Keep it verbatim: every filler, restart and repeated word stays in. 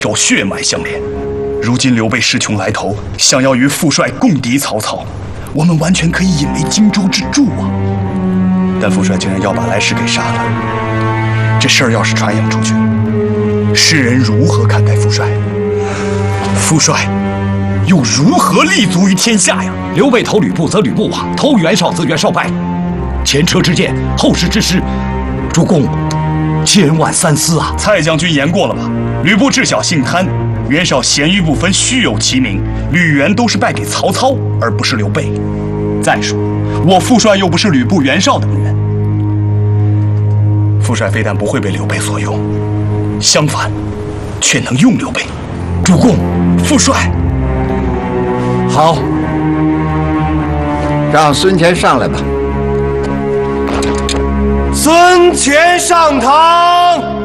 有血脉相连。如今刘备势穷来头，想要与父帅共敌曹操，我们完全可以引为荆州之助啊！但父帅竟然要把来使给杀了，这事儿要是传扬出去，世人如何看待父帅？父帅又如何立足于天下呀？ 刘备投吕布则吕布亡，投袁绍则袁绍败。前车之鉴，后事之师，主公千万三思啊！ 蔡将军言过了吧？吕布智小性贪，袁绍贤愚不分，虚有其名。吕袁都是败给曹操，而不是刘备。再说，我父帅又不是吕布、袁绍等人。父帅非但不会被刘备所用，相反，却能用刘备。主公，父帅， 好，让孙权上来吧。 孙权上堂。